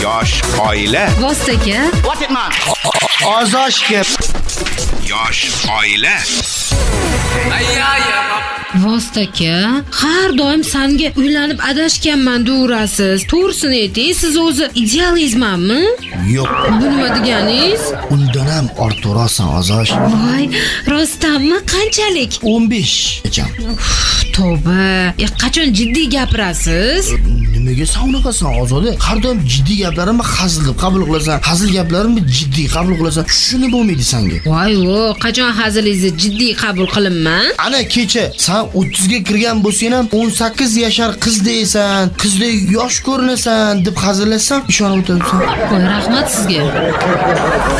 Yosh oila. Vostoka. What it man? Ozoshga. Yosh oila. Vostoka, har doim senga uylanib adashganman deyurasiz. To'g'risini ayting, siz o'zi idealizmanmi? Yo'q. Bu nima deganingiz? Undan ham ortiqroqsan Ozosh. Voy, rostdanmi? Qanchalik? 15 echam. Tavba, qachon jiddiy gapirasiz? Nimaga sen unaqasan Ozoda? Har doim jiddiy gaplarimni hazil deb qabul qilasan, hazil gaplarimni jiddiy qabul qilasan. Shuni bo'lmaydi senga. Voy, qachon hazilingizni jiddiy qabul qilinman? Ana kecha sen 30 ga kirgan bo'lsang ham 18 yashar qiz deysan, qizdek yosh ko'rinasan deb hazillashsam ishonib o'tiribsan. Voy, rahmat sizga.